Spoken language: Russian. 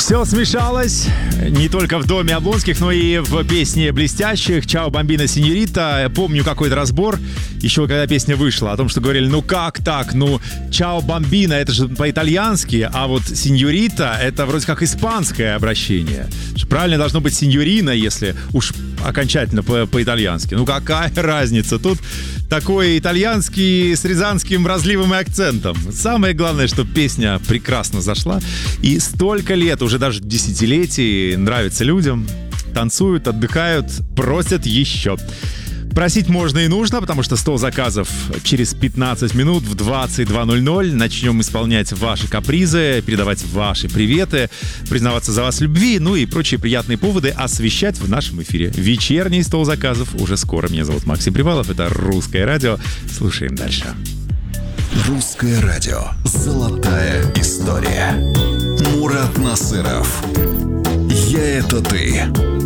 Все смешалось не только в доме Облонских, но и в песне «Блестящих» «Чао, бомбина, сеньорита». Помню какой-то разбор, еще когда песня вышла, о том, что говорили, ну как так, ну «Чао, бомбина» это же по-итальянски, а вот «сеньорита» это вроде как испанское обращение. Правильно должно быть «сеньорина», если уж окончательно по-итальянски. Ну какая разница? Тут такой итальянский с рязанским разливом и акцентом. Самое главное, что песня прекрасно зашла. И столько лет, уже даже десятилетий, нравится людям. Танцуют, отдыхают, просят еще. Просить можно и нужно, потому что 100 заказов через 15 минут в 22:00. Начнем исполнять ваши капризы, передавать ваши приветы, признаваться за вас в любви, ну и прочие приятные поводы освещать в нашем эфире. Вечерний 100 заказов уже скоро. Меня зовут Максим Привалов, это «Русское радио». Слушаем дальше. «Русское радио». Золотая история. Мурат Насыров. «Я — это ты».